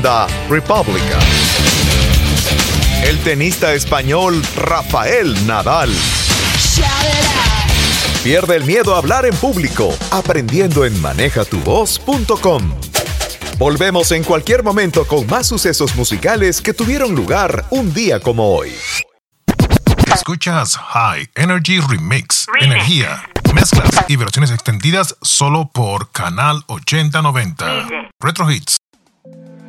Honda República. El tenista español Rafael Nadal. Pierde el miedo a hablar en público, aprendiendo en manejatuvoz.com. Volvemos en cualquier momento con más sucesos musicales que tuvieron lugar un día como hoy. Escuchas High Energy Remix. Energía, mezclas y versiones extendidas solo por Canal 8090. Retro Hits.